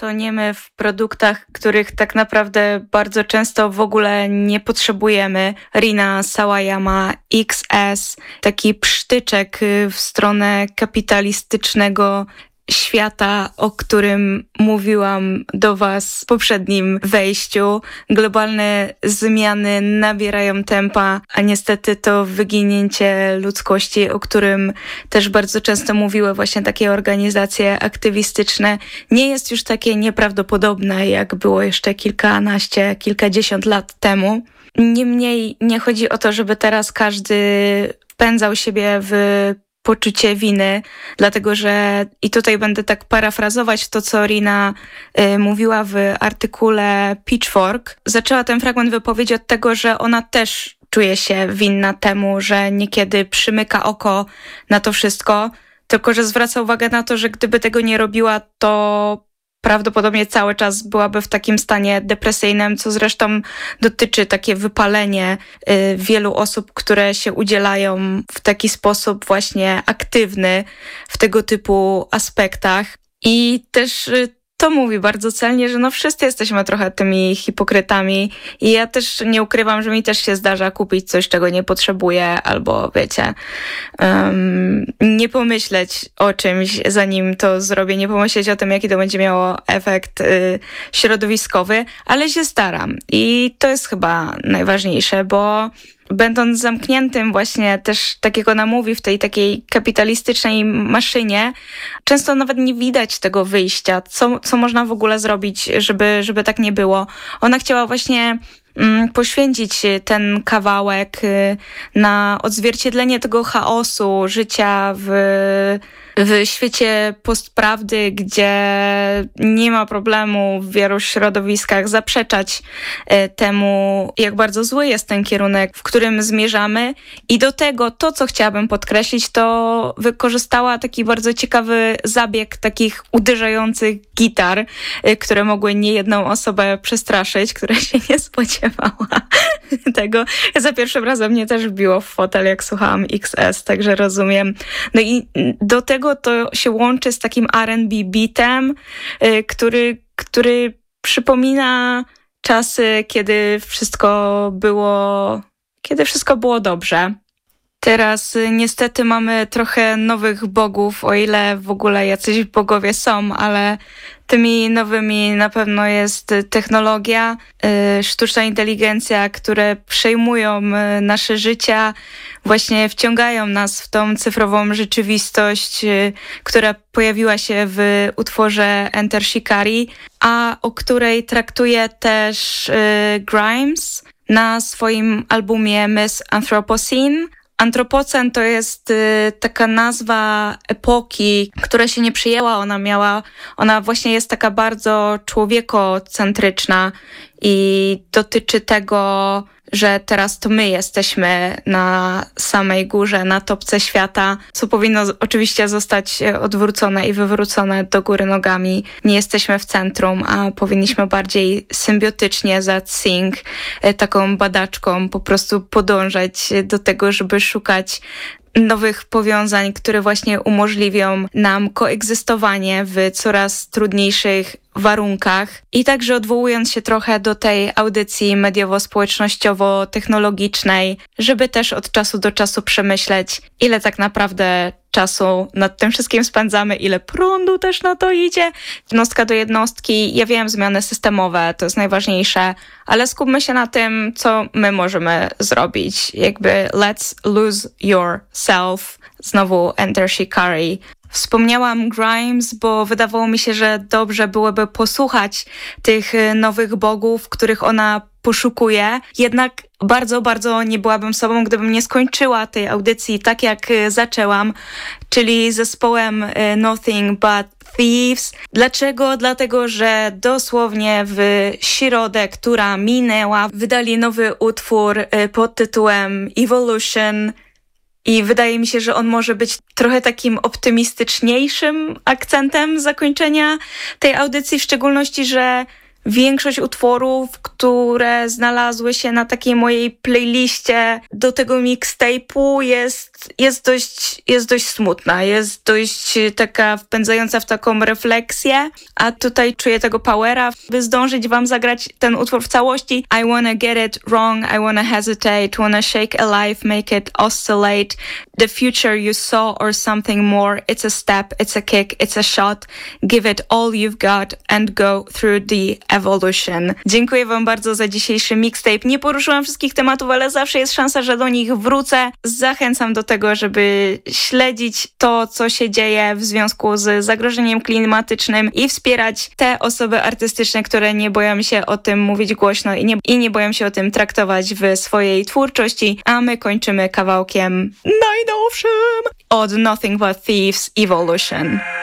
toniemy w produktach, których tak naprawdę bardzo często w ogóle nie potrzebujemy. Rina Sawayama XS, taki psztyczek w stronę kapitalistycznego świata, o którym mówiłam do Was w poprzednim wejściu. Globalne zmiany nabierają tempa, a niestety to wyginięcie ludzkości, o którym też bardzo często mówiły właśnie takie organizacje aktywistyczne, nie jest już takie nieprawdopodobne, jak było jeszcze kilkanaście, kilkadziesiąt lat temu. Niemniej nie chodzi o to, żeby teraz każdy wpędzał siebie w poczucie winy, dlatego że, i tutaj będę tak parafrazować to, co Rina mówiła w artykule Pitchfork, zaczęła ten fragment wypowiedzi od tego, że ona też czuje się winna temu, że niekiedy przymyka oko na to wszystko, tylko że zwraca uwagę na to, że gdyby tego nie robiła, to prawdopodobnie cały czas byłaby w takim stanie depresyjnym, co zresztą dotyczy takie wypalenie wielu osób, które się udzielają w taki sposób właśnie aktywny w tego typu aspektach. I też to mówi bardzo celnie, że no wszyscy jesteśmy trochę tymi hipokrytami i ja też nie ukrywam, że mi też się zdarza kupić coś, czego nie potrzebuję, albo wiecie, nie pomyśleć o czymś, zanim to zrobię, nie pomyśleć o tym, jaki to będzie miało efekt środowiskowy, ale się staram i to jest chyba najważniejsze, bo będąc zamkniętym właśnie też, tak jak ona mówi, w tej takiej kapitalistycznej maszynie, często nawet nie widać tego wyjścia, co można w ogóle zrobić, żeby tak nie było. Ona chciała właśnie poświęcić ten kawałek na odzwierciedlenie tego chaosu życia w świecie postprawdy, gdzie nie ma problemu w wielu środowiskach zaprzeczać temu, jak bardzo zły jest ten kierunek, w którym zmierzamy. I do tego to, co chciałabym podkreślić, to wykorzystała taki bardzo ciekawy zabieg takich uderzających gitar, które mogły niejedną osobę przestraszyć, która się nie spodziewała tego. Za pierwszym razem mnie też wbiło w fotel, jak słuchałam XS, także rozumiem. No i do tego to się łączy z takim R&B beatem, który przypomina czasy, kiedy wszystko było dobrze. Teraz niestety mamy trochę nowych bogów, o ile w ogóle jacyś bogowie są, ale tymi nowymi na pewno jest technologia, sztuczna inteligencja, które przejmują nasze życia, właśnie wciągają nas w tą cyfrową rzeczywistość, która pojawiła się w utworze Enter Shikari, a o której traktuje też Grimes na swoim albumie Miss Anthropocene. Antropocen to jest taka nazwa epoki, która się nie przyjęła. Ona właśnie jest taka bardzo człowiekocentryczna i dotyczy tego, że teraz to my jesteśmy na samej górze, na topce świata, co powinno oczywiście zostać odwrócone i wywrócone do góry nogami. Nie jesteśmy w centrum, a powinniśmy bardziej symbiotycznie za Tsing, taką badaczką, po prostu podążać do tego, żeby szukać nowych powiązań, które właśnie umożliwią nam koegzystowanie w coraz trudniejszych warunkach. I także odwołując się trochę do tej audycji mediowo-społecznościowo-technologicznej, żeby też od czasu do czasu przemyśleć, ile tak naprawdę czasu nad tym wszystkim spędzamy, ile prądu też na to idzie. Jednostka do jednostki, ja wiem, zmiany systemowe to jest najważniejsze, ale skupmy się na tym, co my możemy zrobić. Jakby let's lose yourself. Znowu Enter Shikari. Wspomniałam Grimes, bo wydawało mi się, że dobrze byłoby posłuchać tych nowych bogów, których ona poszukuje. Jednak bardzo, bardzo nie byłabym sobą, gdybym nie skończyła tej audycji tak, jak zaczęłam, czyli zespołem Nothing But Thieves. Dlaczego? Dlatego, że dosłownie w środę, która minęła, wydali nowy utwór pod tytułem Evolution. I wydaje mi się, że on może być trochę takim optymistyczniejszym akcentem zakończenia tej audycji, w szczególności, że większość utworów, które znalazły się na takiej mojej playliście do tego mixtape'u jest jest dość smutna, jest dość taka wpędzająca w taką refleksję, a tutaj czuję tego powera, by zdążyć wam zagrać ten utwór w całości. I wanna get it wrong, I wanna hesitate, wanna shake a life, make it oscillate. The future you saw or something more, it's a step, it's a kick, it's a shot. Give it all you've got and go through the evolution. Dziękuję wam bardzo za dzisiejszy mixtape. Nie poruszyłam wszystkich tematów, ale zawsze jest szansa, że do nich wrócę. Zachęcam do tego, żeby śledzić to, co się dzieje w związku z zagrożeniem klimatycznym i wspierać te osoby artystyczne, które nie boją się o tym mówić głośno i nie boją się o tym traktować w swojej twórczości. A my kończymy kawałkiem najnowszym od Nothing But Thieves, Evolution.